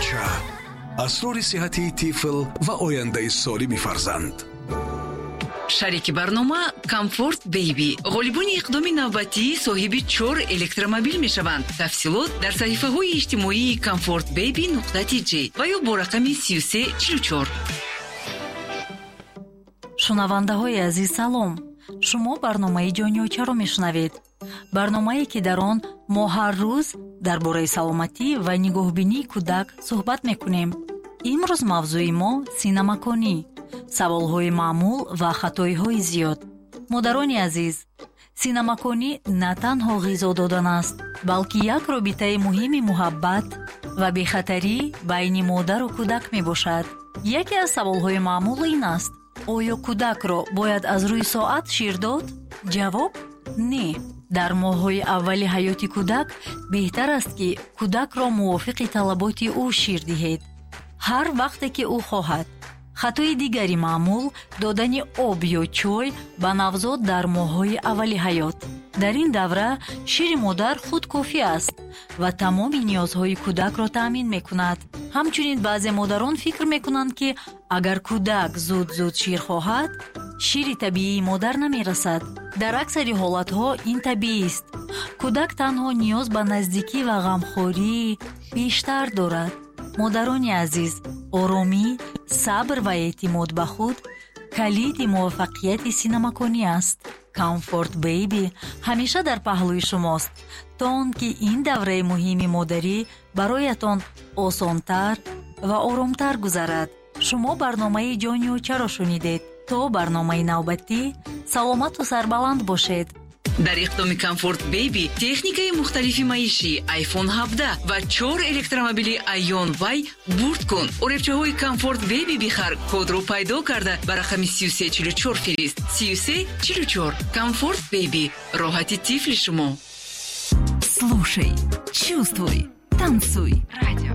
бача асрори сиҳати тифл ва ояндаи солими фарзанд. шарики барнома Comfort Baby ғолибони иқдоми навбатӣ соҳиби 4 электромобил мешаванд. тафсилот дар саҳифаҳои иҷтимоии comfortbaby.tj ва ё бо рақами 3344. шунавандаҳои азиз салом. шумо барномаи ҷониёчаро мешунавед. барномае ки дар он мо ҳар рӯз дар бораи саломатӣ ва нигоҳбинии кӯдак суҳбат мекунем. имрӯз мавзӯи мо синамаконӣ, саволҳои маъмул ва хатоиҳои зиёд. модарони азиз, синамаконӣ на танҳо ғизо додан аст, балки як робитаи муҳими муҳаббат ва бехатарӣ байни модару кӯдак мебошад. яке аз саволҳои маъмул ин аст: оё кӯдакро бояд аз рӯи соат шир дод? ҷавоб: не. дар моҳҳои аввали ҳаёти кӯдак беҳтар аст ки кӯдакро мувофиқи талаботи ӯ шир диҳед, ҳар вақте ки ӯ хоҳад. хатои дигари маъмул додани об ё чой ба навзод дар моҳҳои аввали ҳаёт. дар ин давра шири модар худ кофӣ аст ва тамоми ниёзҳои кӯдакро таъмин мекунад. ҳамчунин баъзе модарон фикр мекунанд ки агар кӯдак зуд шир хоҳад, шири табиии модар намерасад. дар аксари ҳолатҳо ин табиист. кӯдак танҳо ниёз ба наздикӣ ва ғамхорӣ бештар дорад. модарони азиз, оромӣ, сабр ва эътимод ба худ калиди муваффақияти синамаконӣ аст. Comfort Baby ҳамеша дар паҳлӯи шумост, то он ки ин давраи муҳими модарӣ бароятон осонтар ва оромтар гузарад. шумо барномаи ҷониёчаро шунидед. то барномаи навбатӣ, саломату сарбаланд бошед. дар иқдоми Comfort Baby техникаи мухталифи маишӣ iPhone 17 ва 4 электромобили Ion Y бурд кун. оребчаҳои Comfort Baby бихар, кодро пайдо карда ба рақами 3344 фирист. 3344. Comfort Baby, роҳати тифли шумо. Слушай, чувствуй, танцуй. Радио